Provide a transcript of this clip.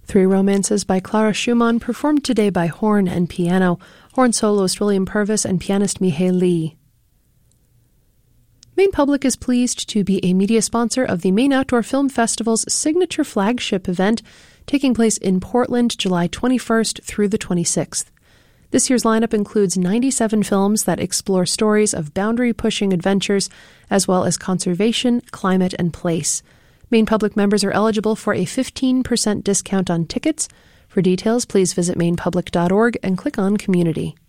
Three Romances by Clara Schumann, performed today by horn and piano, horn soloist William Purvis and pianist Mihai Lee. Maine Public is pleased to be a media sponsor of the Maine Outdoor Film Festival's signature flagship event, taking place in Portland, July 21st through the 26th. This year's lineup includes 97 films that explore stories of boundary-pushing adventures, as well as conservation, climate, and place. Maine Public members are eligible for a 15% discount on tickets. For details, please visit mainepublic.org and click on Community.